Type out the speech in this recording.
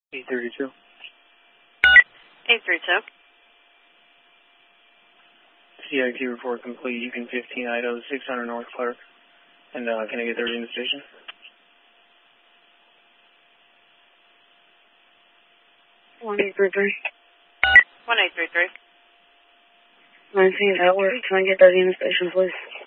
832. 832. CIT report complete. You can 15 Idaho, 600 North Clark. And can I get 30 in the station? 1833. 1833. 19, that works. Can I get 30 in the station, please?